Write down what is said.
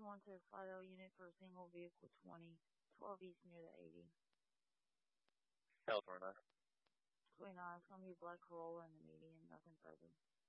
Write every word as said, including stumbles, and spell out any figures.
wanted a Fido unit for a single vehicle twenty, twelve East near the eighty. California. twenty-nine, it's going to be black Corolla in the median, nothing further.